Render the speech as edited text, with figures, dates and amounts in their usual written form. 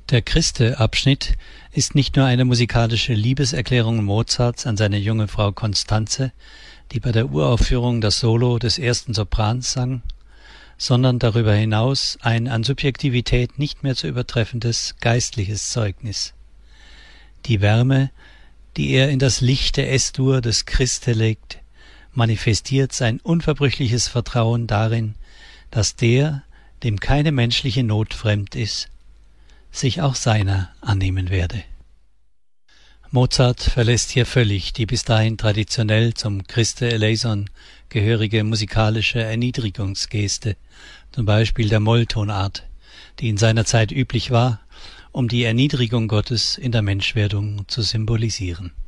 Der Christe-Abschnitt ist nicht nur eine musikalische Liebeserklärung Mozarts an seine junge Frau Constanze, die bei der Uraufführung das Solo des ersten Soprans sang, sondern darüber hinaus ein an Subjektivität nicht mehr zu übertreffendes geistliches Zeugnis. Die Wärme, die er in das lichte S-Dur des Christe legt, manifestiert sein unverbrüchliches Vertrauen darin, dass der, dem keine menschliche Not fremd ist, sich auch seiner annehmen werde. Mozart verlässt hier völlig die bis dahin traditionell zum Christe eleison gehörige musikalische Erniedrigungsgeste, zum Beispiel der Molltonart, die in seiner Zeit üblich war, um die Erniedrigung Gottes in der Menschwerdung zu symbolisieren.